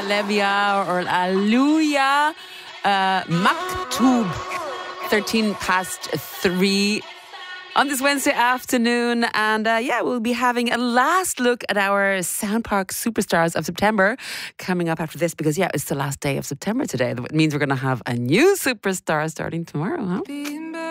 Levia or Aluya Maktub. 13 past 3 on this Wednesday afternoon. And we'll be having a last look at our Sound Park Superstars of September coming up after this, because it's the last day of September today. That means we're going to have a new superstar starting tomorrow, huh?